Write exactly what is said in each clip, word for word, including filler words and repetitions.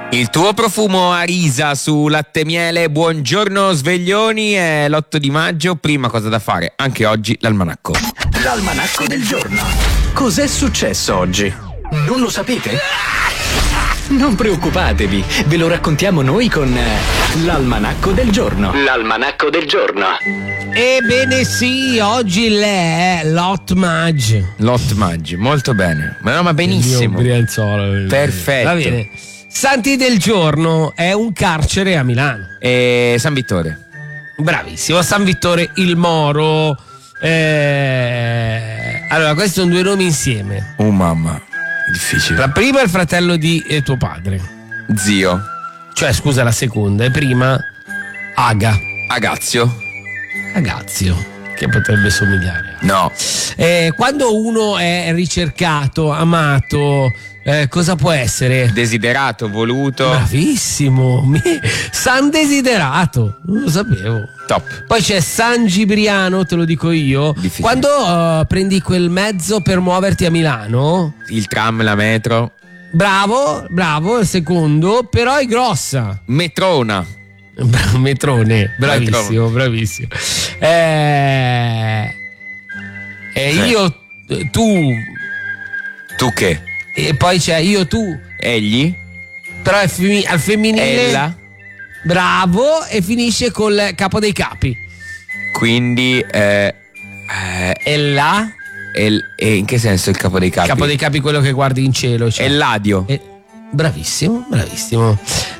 Il tuo profumo a risa su latte e miele. Buongiorno sveglioni, è l'otto di maggio, prima cosa da fare, anche oggi l'almanacco. L'almanacco del giorno. Cos'è successo oggi? Non lo sapete? Non preoccupatevi, ve lo raccontiamo noi con l'almanacco del giorno. L'almanacco del giorno. Ebbene sì, oggi è l'otto maggio. L'otto maggio, molto bene. Ma no, ma benissimo. Brianzolo. Perfetto. Va bene. Santi del giorno è un carcere a Milano. E San Vittore. Bravissimo, San Vittore il Moro. Eh... Allora, questi sono due nomi insieme. Oh mamma, è difficile. La prima è il fratello di eh, tuo padre. Zio. Cioè, scusa, la seconda è prima Aga. Agazio. Agazio, che potrebbe somigliare. No. Eh, quando uno è ricercato, amato, eh, cosa può essere? Desiderato, voluto. Bravissimo, mi... San Desiderato, non lo sapevo. Top. Poi c'è San Gibriano, te lo dico io. Difficile. Quando uh, prendi quel mezzo per muoverti a Milano, Il tram, la metro. bravo, bravo, il secondo, però è grossa. Metrona. Bra- Metrone, bravissimo, Metrone. bravissimo. Eh, eh, Sì. io, tu, Tu che? e poi c'è io, tu, Egli. però è femi- al femminile. Ella. Bravo, e finisce col capo dei capi. Quindi eh, eh, E là, el- e in che senso il capo dei capi? capo dei capi, quello che guardi in cielo. Cioè. Eladio. E- bravissimo, bravissimo.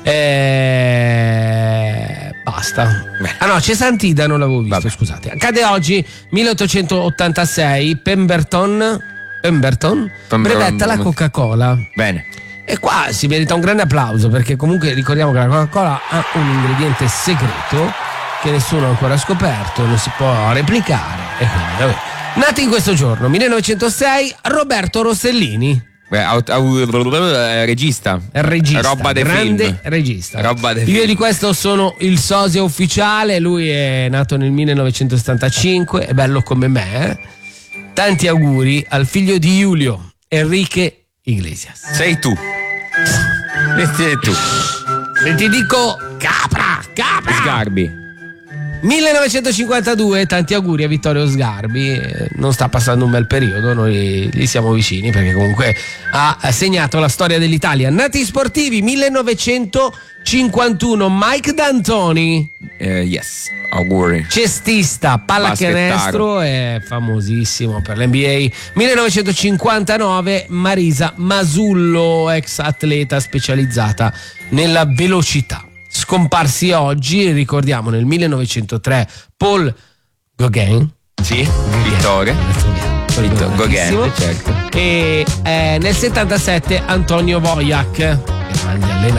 Eh, basta. Bene. Ah no, c'è Sant'Ida, non l'avevo visto, Vabbè. scusate. Accade oggi, milleottocentottantasei, Pemberton, Pemberton, Pemberton. brevetta la Coca-Cola. Bene. E qua si merita un grande applauso, perché comunque ricordiamo che la Coca-Cola ha un ingrediente segreto che nessuno ha ancora scoperto, non si può replicare. E quindi, vabbè. Nati in questo giorno, millenovecentosei, Roberto Rossellini. Eh, aut- au- eh, regista. È regista, Roba de grande film. regista. Roba de Io film. di questo sono il sosia ufficiale, lui è nato nel millenovecentosettantacinque, è bello come me. eh. Tanti auguri al figlio di Julio, Enrique Iglesias. Sei tu. E sei tu. E ti dico capra, capra. Sgarbi. millenovecentocinquantadue, tanti auguri a Vittorio Sgarbi, eh, non sta passando un bel periodo, noi gli siamo vicini perché comunque ha segnato la storia dell'Italia. Nati sportivi, millenovecentocinquantuno, Mike D'Antoni, Eh, yes. Auguri. cestista, pallacanestro, è famosissimo per l'N B A. millenovecentocinquantanove, Marisa Masullo, ex atleta specializzata nella velocità. Scomparsi oggi, ricordiamo nel millenovecentotre Paul Gauguin. Sì. Vittore. Vittor Gauguin, certo. E eh, nel settantasette Antonio Wojak, grande allenatore.